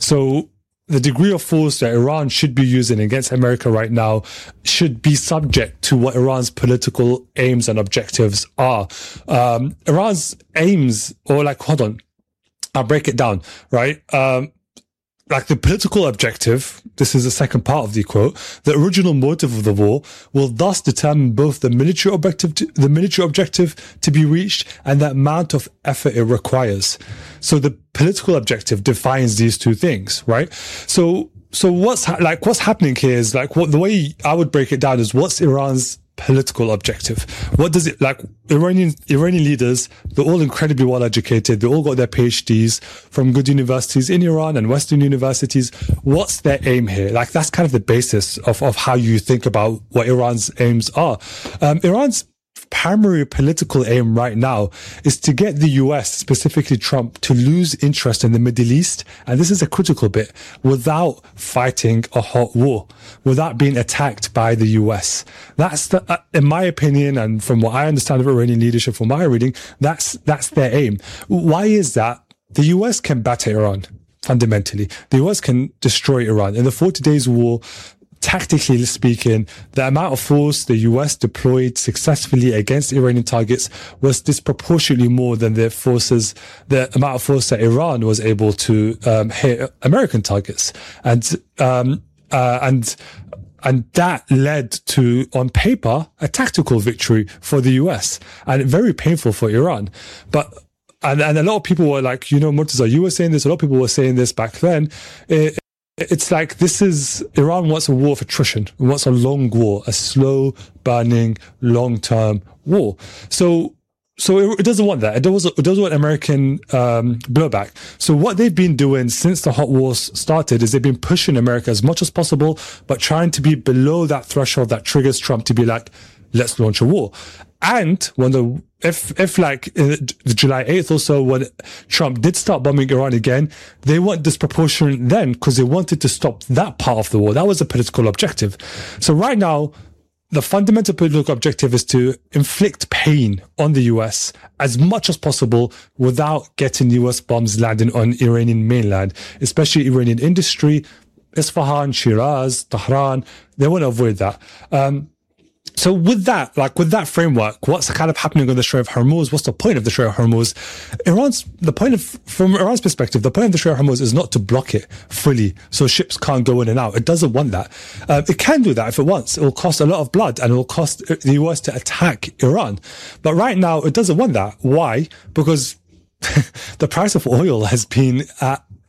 So the degree of force that Iran should be using against America right now should be subject to what Iran's political aims and objectives are. Um, Iran's aims, or like, hold on, I'll break it down, right? Um, like the political objective, this is the second part of the quote, the original motive of the war will thus determine both the military objective, to, the military objective to be reached and the amount of effort it requires. So the political objective defines these two things, right? So, so what's ha- like, what's happening here is like, what the way I would break it down is what's Iran's political objective? What does it, like, Iranian, Iranian leaders, they're all incredibly well educated. They all got their PhDs from good universities in Iran and Western universities. What's their aim here? Like, that's kind of the basis of, of how you think about what Iran's aims are. Um, Iran's primary political aim right now is to get the U S, specifically Trump, to lose interest in the Middle East. And this is a critical bit, without fighting a hot war, without being attacked by the U S. That's the, uh, in my opinion, and from what I understand of Iranian leadership, from my reading, that's, that's their aim. Why is that? The U S can batter Iran, fundamentally. The U S can destroy Iran. In the forty days war, tactically speaking, the amount of force the U S deployed successfully against Iranian targets was disproportionately more than the forces, the amount of force that Iran was able to um, hit American targets. And, um, uh, and, and that led to, on paper, a tactical victory for the U S and very painful for Iran. But And, and a lot of people were like, you know, Murtaza, you were saying this, a lot of people were saying this back then. It, It's like, this is, Iran wants a war of attrition. It wants a long war, a slow burning, long-term war. So, so it, it doesn't want that. It doesn't, it doesn't want American, um, blowback. So what they've been doing since the hot wars started is they've been pushing America as much as possible, but trying to be below that threshold that triggers Trump to be like, let's launch a war. And when the, if, if like uh, July eighth or so, when Trump did start bombing Iran again, they weren't disproportionate then because they wanted to stop that part of the war. That was a political objective. So right now, the fundamental political objective is to inflict pain on the U S as much as possible without getting U S bombs landing on Iranian mainland, especially Iranian industry, Isfahan, Shiraz, Tehran. They want to avoid that. Um, So with that, like with that framework, what's kind of happening on the Strait of Hormuz? What's the point of the Strait of Hormuz? Iran's, the point of, from Iran's perspective, the point of the Strait of Hormuz is not to block it fully so ships can't go in and out. It doesn't want that. Um, it can do that if it wants. It will cost a lot of blood and it will cost the U S to attack Iran. But right now, it doesn't want that. Why? Because the price of oil has been at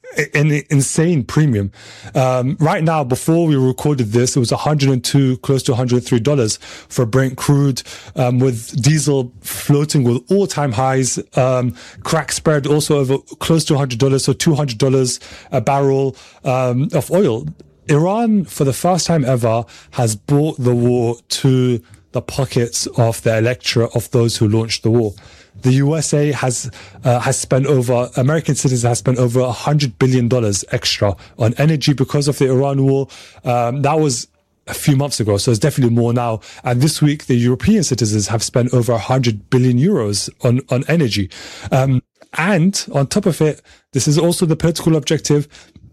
an insane premium. Um, right now, before we recorded this, it was one hundred two, close to one hundred three dollars for Brent crude, um, with diesel floating with all-time highs. Um, crack spread also over close to one hundred dollars, so two hundred dollars a barrel um, of oil. Iran, for the first time ever, has brought the war to the pockets of the electorate of those who launched the war. The U S A has uh, has spent over, American citizens have spent over one hundred billion dollars extra on energy because of the Iran war. Um, that was a few months ago, so it's definitely more now. And this week, the European citizens have spent over one hundred billion euros on, on energy. Um, and on top of it, this is also the political objective.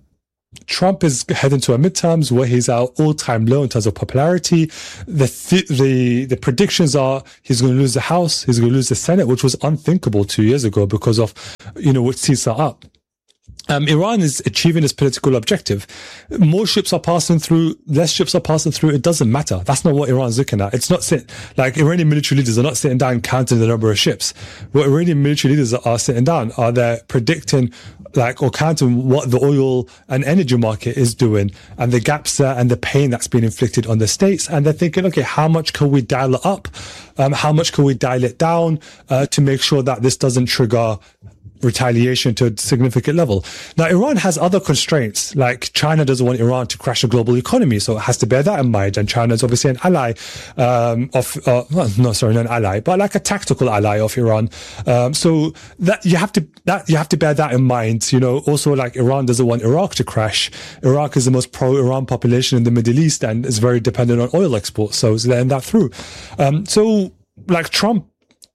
Trump is heading to a midterms where he's at all-time low in terms of popularity. The th- the the predictions are he's going to lose the House, he's going to lose the Senate, which was unthinkable two years ago because of, you know, what seats are up. Um, Iran is achieving its political objective. More ships are passing through, less ships are passing through. It doesn't matter. That's not what Iran's looking at. It's not sit, like Iranian military leaders are not sitting down counting the number of ships. What Iranian military leaders are sitting down are they predicting, like, or counting what the oil and energy market is doing and the gaps there and the pain that's been inflicted on the states. And they're thinking, okay, how much can we dial it up? Um, how much can we dial it down, uh, to make sure that this doesn't trigger retaliation to a significant level. Now, Iran has other constraints, like China doesn't want Iran to crash the global economy, so it has to bear that in mind. And China is obviously an ally um, of, uh, well, no, sorry, not an ally, but like a tactical ally of Iran. Um, so that you have to that you have to bear that in mind. You know, also like Iran doesn't want Iraq to crash. Iraq is the most pro-Iran population in the Middle East and is very dependent on oil exports, so it's letting that through. Um, so, like Trump.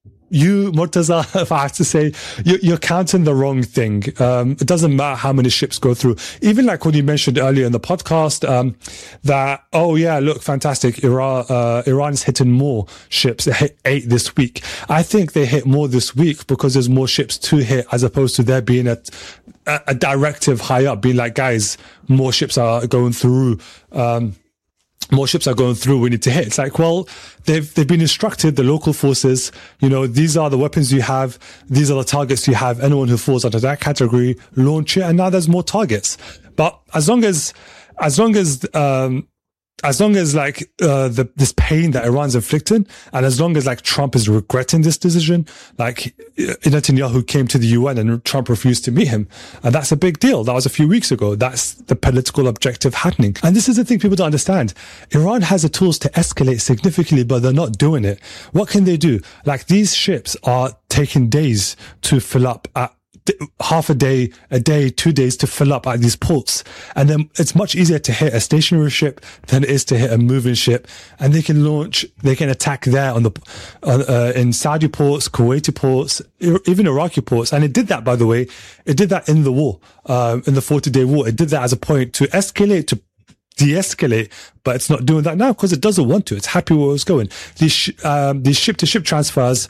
You, Murtaza, if I have to say, you're, you're counting the wrong thing. Um, it doesn't matter how many ships go through. Even like what you mentioned earlier in the podcast, um, that, oh yeah, look, fantastic. Iran, uh, Iran's hitting more ships. They hit eight this week. I think they hit more this week because there's more ships to hit as opposed to there being a, a, a directive high up being like, guys, more ships are going through, um, more ships are going through, we need to hit. It's like, well, they've, they've been instructed, the local forces, you know, these are the weapons you have, these are the targets you have, anyone who falls under that category, launch it, and now there's more targets. But as long as, as long as, um, as long as like, uh, the, this pain that Iran's inflicting, and as long as like Trump is regretting this decision, like Netanyahu came to the U N and Trump refused to meet him. And that's a big deal. That was a few weeks ago. That's the political objective happening. And this is the thing people don't understand. Iran has the tools to escalate significantly, but they're not doing it. What can they do? Like these ships are taking days to fill up at half a day, a day, two days to fill up at these ports. And then it's much easier to hit a stationary ship than it is to hit a moving ship. And they can launch, they can attack there on the, uh, in Saudi ports, Kuwaiti ports, even Iraqi ports. And it did that, by the way, it did that in the war, um, in the forty day war. It did that as a point to escalate, to de-escalate, but it's not doing that now because it doesn't want to. It's happy where it's going. These, sh- um, these ship to ship transfers,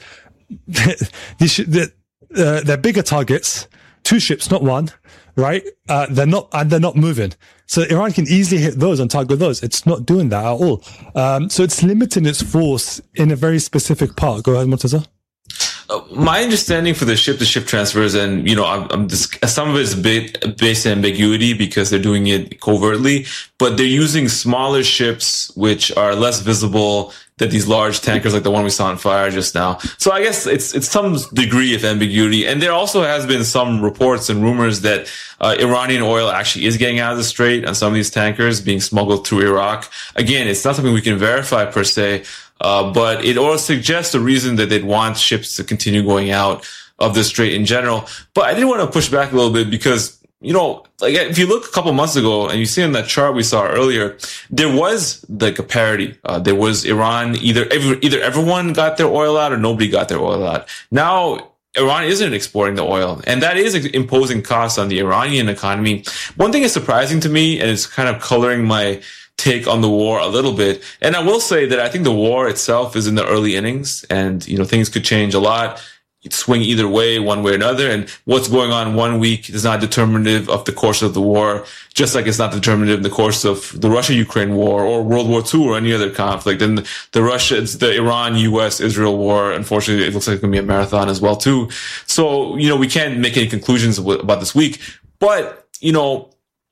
these, sh- the, Uh, they're bigger targets, two ships, not one, right? Uh, they're not, and they're not moving. So Iran can easily hit those and target those. It's not doing that at all. Um, so it's limiting its force in a very specific part. Go ahead, Murtaza. Uh, my understanding for the ship-to-ship transfers, and you know, I'm, I'm just, some of it is a bit based on ambiguity because they're doing it covertly, but they're using smaller ships which are less visible than these large tankers like the one we saw on fire just now. So I guess it's it's some degree of ambiguity, and there also has been some reports and rumors that uh, Iranian oil actually is getting out of the strait on some of these tankers being smuggled through Iraq. Again, it's not something we can verify per se. Uh, but it all suggests a reason that they'd want ships to continue going out of the strait in general. But I did want to push back a little bit because, you know, like if you look a couple months ago and you see in that chart we saw earlier, there was like a parity. Uh, there was Iran, either, either everyone got their oil out or nobody got their oil out. Now, Iran isn't exporting the oil, and that is imposing costs on the Iranian economy. One thing is surprising to me, and it's kind of coloring my take on the war a little bit. And I will say that I think the war itself is in the early innings, and, you know, things could change a lot. You'd swing either way, one way or another. And what's going on one week is not determinative of the course of the war, just like it's not determinative in the course of the Russia-Ukraine war or World War Two or any other conflict. And the Russia, it's the Iran, U S, Israel war, unfortunately, it looks like it's going to be a marathon as well, too. So, you know, we can't make any conclusions about this week. But you know,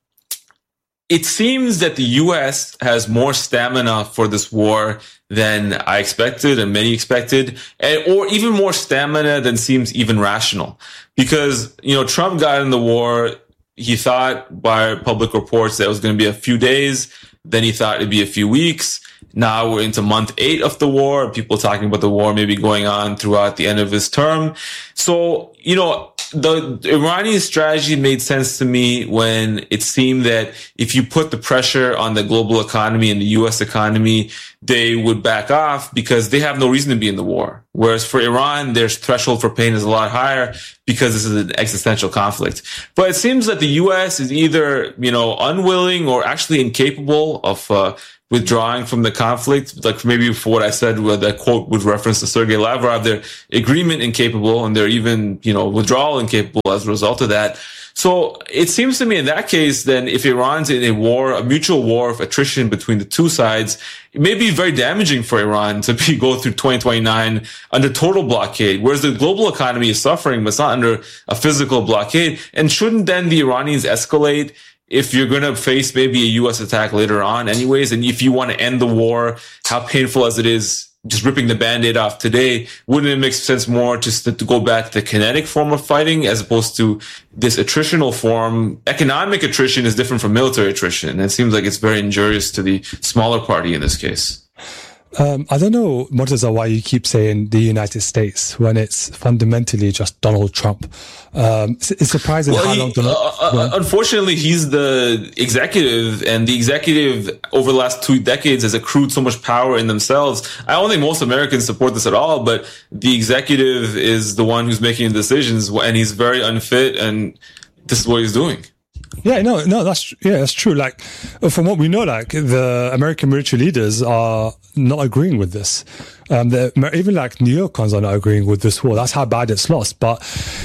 it seems that the U S has more stamina for this war than I expected and many expected, and, or even more stamina than seems even rational. Because, you know, Trump got in the war, he thought by public reports that it was going to be a few days, then he thought it'd be a few weeks. Now we're into month eight of the war, people talking about the war maybe going on throughout the end of his term. So, you know, the Iranian strategy made sense to me when it seemed that if you put the pressure on the global economy and the U S economy, they would back off because they have no reason to be in the war. Whereas for Iran, their threshold for pain is a lot higher because this is an existential conflict. But it seems that the U S is either, you know, unwilling or actually incapable of uh, withdrawing from the conflict. Like maybe for what I said with that quote with reference to Sergei Lavrov, they're agreement incapable and they're even, you know, withdrawal incapable as a result of that. So it seems to me in that case, then if Iran's in a war, a mutual war of attrition between the two sides, it may be very damaging for Iran to be go through twenty twenty-nine under total blockade, whereas the global economy is suffering, but it's not under a physical blockade. And shouldn't then the Iranians escalate if you're going to face maybe a U S attack later on anyways? And if you want to end the war, how painful as it is, just ripping the Band-Aid off today, wouldn't it make sense more just to, to go back to the kinetic form of fighting as opposed to this attritional form? Economic attrition is different from military attrition. And it seems like it's very injurious to the smaller party in this case. Um, I don't know, Murtaza, why you keep saying the United States when it's fundamentally just Donald Trump. Um, it's, it's surprising well, how he, long Donald... Uh, uh, unfortunately, he's the executive, and the executive over the last two decades has accrued so much power in themselves. I don't think most Americans support this at all, but the executive is the one who's making the decisions, and he's very unfit, and this is what he's doing. Yeah, no, no, that's, yeah, that's true. Like, from what we know, like, the American military leaders are not agreeing with this. Um, even like neocons are not agreeing with this war. That's how bad it's lost. But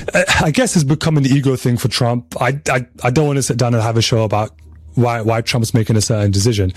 I guess it's become an ego thing for Trump. I, I, I don't want to sit down and have a show about why, why Trump's making a certain decision.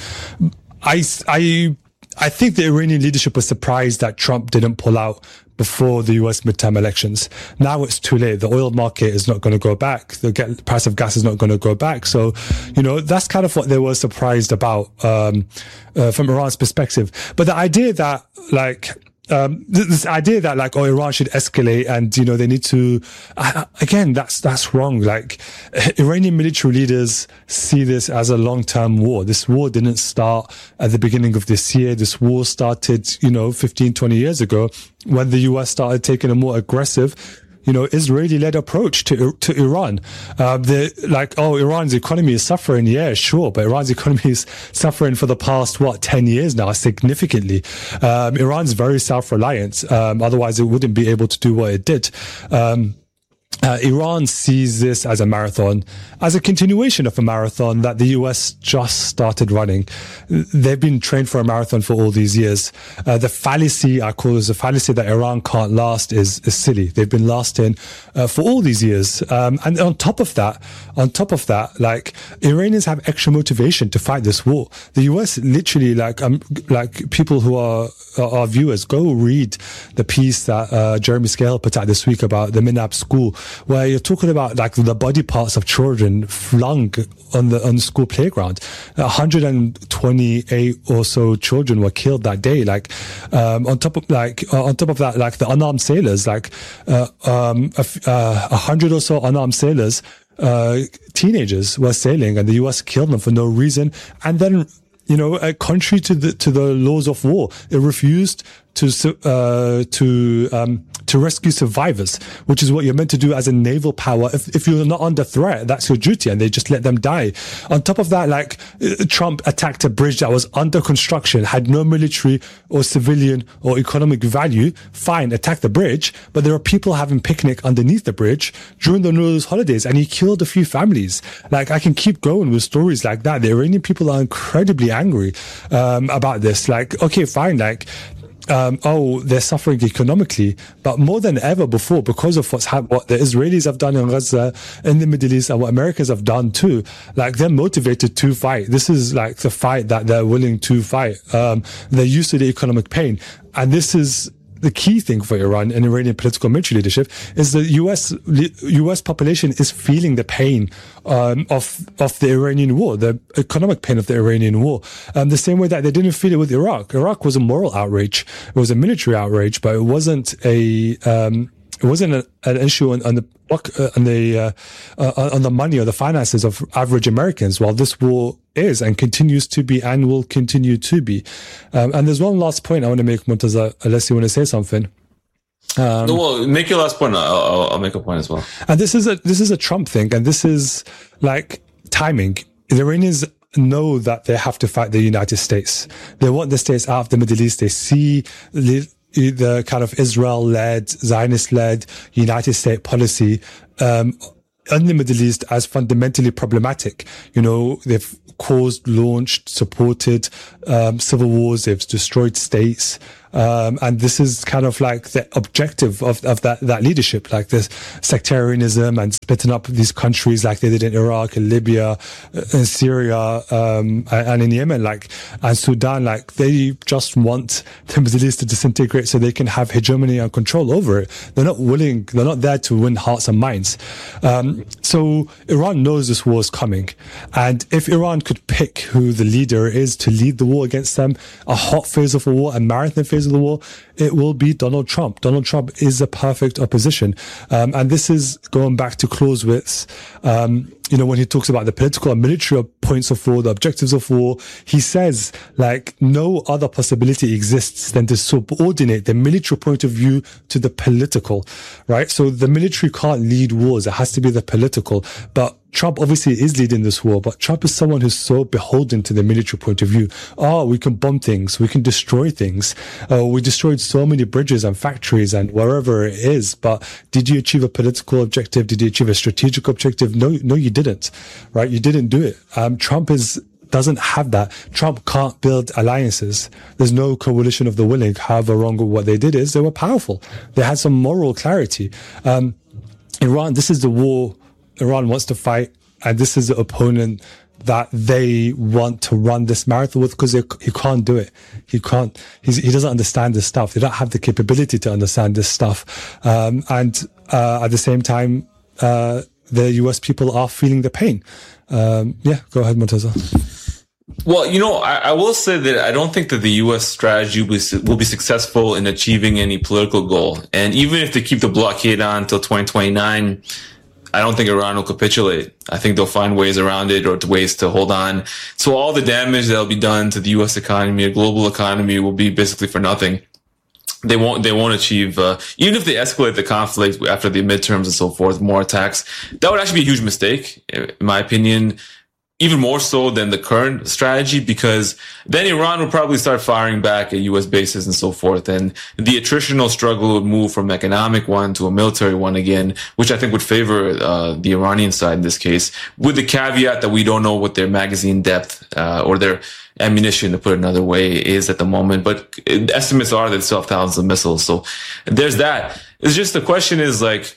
I, I, I think the Iranian leadership was surprised that Trump didn't pull out before the U S midterm elections. Now it's too late. The oil market is not going to go back. The get, price of gas is not going to go back. So, you know, that's kind of what they were surprised about, um, uh, from Iran's perspective. But the idea that, like, Um, this idea that like, oh, Iran should escalate and, you know, they need to, uh, again, that's, that's wrong. Like, Iranian military leaders see this as a long-term war. This war didn't start at the beginning of this year. This war started, you know, fifteen, twenty years ago when the U S started taking a more aggressive, you know, Israeli-led approach to to Iran. Uh, the like, oh, Iran's economy is suffering. Yeah, sure, but Iran's economy is suffering for the past what ten years now, significantly. Um, Iran's very self-reliant. Um, otherwise, it wouldn't be able to do what it did. Um, Uh, Iran sees this as a marathon, as a continuation of a marathon that the U S just started running. They've been trained for a marathon for all these years. Uh, the fallacy, I call it the fallacy that Iran can't last is, is silly. They've been lasting uh, for all these years. Um, and on top of that, on top of that, like, Iranians have extra motivation to fight this war. The U S literally, like, um, like people who are, are our viewers, go read the piece that uh, Jeremy Scale put out this week about the Minab school, where you're talking about like the body parts of children flung on the on the school playground. one hundred twenty-eight or so children were killed that day. Like, um, on top of like uh, on top of that, like the unarmed sailors, like uh, um, a uh, hundred or so unarmed sailors, uh, teenagers were sailing, and the U S killed them for no reason. And then, you know, uh, contrary to the to the laws of war, it refused to uh, to um, to rescue survivors, which is what you're meant to do as a naval power. If if you're not under threat, that's your duty, and they just let them die. On top of that, like, Trump attacked a bridge that was under construction, had no military or civilian or economic value. Fine, attack the bridge, but there are people having picnic underneath the bridge during the Nowruz holidays, and he killed a few families. Like, I can keep going with stories like that. The Iranian people are incredibly angry um, about this. Like, okay, fine, like, Um, oh, they're suffering economically, but more than ever before, because of what's happened, what the Israelis have done in Gaza, in the Middle East, and what Americans have done too. Like, they're motivated to fight. This is like the fight that they're willing to fight. Um, they're used to the economic pain, and this is the key thing for Iran and Iranian political military leadership is the U S U S population is feeling the pain um, of of the Iranian war, the economic pain of the Iranian war, um, the same way that they didn't feel it with Iraq. Iraq was a moral outrage, it was a military outrage, but it wasn't a um, it wasn't a, an issue on, on the uh, on the uh, uh, on the money or the finances of average Americans. While this war is and continues to be and will continue to be. Um, and there's one last point I want to make, Murtaza, unless you want to say something. Um, no, well, make your last point. I'll, I'll, I'll make a point as well. And this is a this is a Trump thing, and this is like timing. The Iranians know that they have to fight the United States. They want the states out of the Middle East. They see the, the kind of Israel-led, Zionist-led United States policy um, in the Middle East as fundamentally problematic. You know, they've caused, launched, supported um, civil wars. They've destroyed states. Um, and this is kind of like the objective of, of that, that leadership, like this sectarianism and splitting up these countries like they did in Iraq and Libya and Syria, um, and in Yemen, like, and Sudan, like they just want the Middle East to disintegrate so they can have hegemony and control over it. They're not willing, they're not there to win hearts and minds. Um, so Iran knows this war is coming. And if Iran could pick who the leader is to lead the war against them, a hot phase of a war, a marathon phase of the war, it will be Donald Trump. Donald Trump is a perfect opposition. Um, and this is going back to Clausewitz, um, you know, when he talks about the political and military points of war, the objectives of war, he says, like, no other possibility exists than to subordinate the military point of view to the political, right? So the military can't lead wars. It has to be the political. But Trump obviously is leading this war, but Trump is someone who's so beholden to the military point of view. Oh, we can bomb things. We can destroy things. Uh, we destroyed so many bridges and factories and wherever it is. But did you achieve a political objective? Did you achieve a strategic objective? No, no, you didn't, right? You didn't do it. Um, Trump is, doesn't have that. Trump can't build alliances. There's no coalition of the willing. However wrong what they did is they were powerful. They had some moral clarity. Um, Iran, this is the war Iran wants to fight, and this is the opponent that they want to run this marathon with, because he can't do it. He can't, he's, he doesn't understand this stuff. They don't have the capability to understand this stuff. Um, and, uh, at the same time, uh, the U S people are feeling the pain. Um, yeah, go ahead, Murtaza. Well, you know, I, I will say that I don't think that the U S strategy will be, will be successful in achieving any political goal. And even if they keep the blockade on until twenty twenty-nine, I don't think Iran will capitulate. I think they'll find ways around it or ways to hold on. So all the damage that'll be done to the U S economy, a global economy, will be basically for nothing. They won't, they won't achieve, uh, even if they escalate the conflict after the midterms and so forth, more attacks, that would actually be a huge mistake, in my opinion. Even more so than the current strategy, because then Iran would probably start firing back at U S bases and so forth. And the attritional struggle would move from economic one to a military one again, which I think would favor uh, the Iranian side in this case, with the caveat that we don't know what their magazine depth uh, or their ammunition, to put it another way, is at the moment. But estimates are that they still have thousands of missiles. So there's that. It's just the question is like,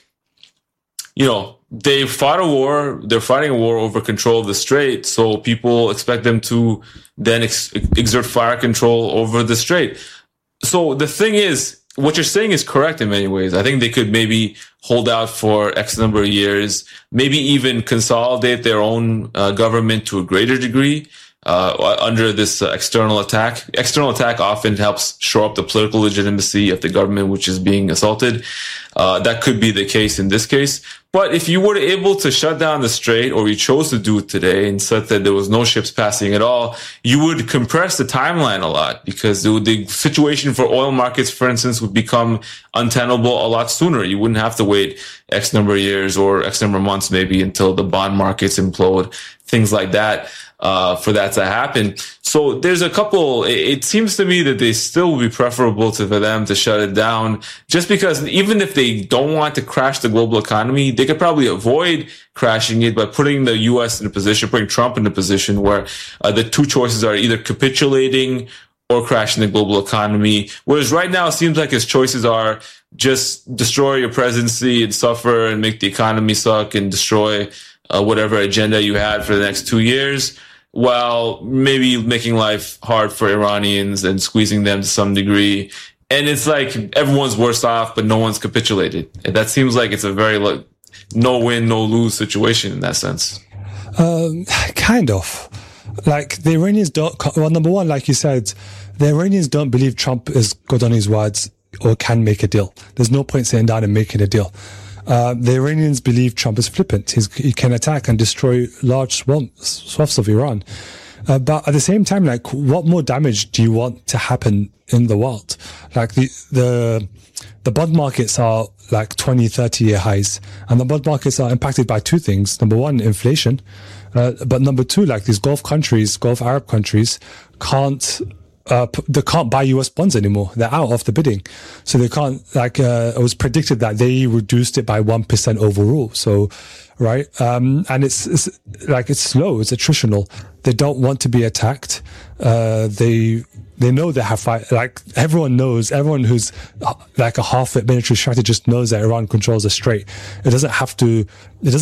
you know, they fought a war, they're fighting a war over control of the strait, so people expect them to then ex- exert fire control over the strait. So the thing is, what you're saying is correct in many ways. I think they could maybe hold out for X number of years, maybe even consolidate their own uh, government to a greater degree uh, under this uh, external attack. External attack often helps shore up the political legitimacy of the government which is being assaulted. Uh, that could be the case in this case. But if you were able to shut down the strait, or you chose to do it today and said that there was no ships passing at all, you would compress the timeline a lot, because the, the situation for oil markets, for instance, would become untenable a lot sooner. You wouldn't have to wait X number of years or X number of months maybe until the bond markets implode, things like that. Uh, for that to happen. So there's a couple, it, it seems to me that they still would be preferable to, for them to shut it down, just because even if they don't want to crash the global economy, they could probably avoid crashing it by putting the U S in a position, putting Trump in a position where uh, the two choices are either capitulating or crashing the global economy. Whereas right now it seems like his choices are just destroy your presidency and suffer and make the economy suck and destroy uh, whatever agenda you had for the next two years. While maybe making life hard for Iranians and squeezing them to some degree, and it's like everyone's worse off, but no one's capitulated. And that seems like it's a very like no win, no lose situation in that sense. Um, kind of. Like the Iranians don't. Well, number one, like you said, the Iranians don't believe Trump is good on his words or can make a deal. There's no point sitting down and making a deal. Uh, the Iranians believe Trump is flippant. He's, he can attack and destroy large swamps, swaths of Iran. Uh, but at the same time, like, what more damage do you want to happen in the world? Like the, the, the bond markets are like twenty, thirty year highs, and the bond markets are impacted by two things. Number one, inflation. Uh, but number two, like these Gulf countries, Gulf Arab countries can't, uh, they can't buy U S bonds anymore. They're out of the bidding. So they can't, like, uh, it was predicted that they reduced it by one percent overall. So, right. Um, and it's, it's like, it's slow. It's attritional. They don't want to be attacked. Uh, they, They know they have fight. Like everyone knows, everyone who's like a half-wit military strategist knows that Iran controls the strait. It doesn't have to. It doesn't.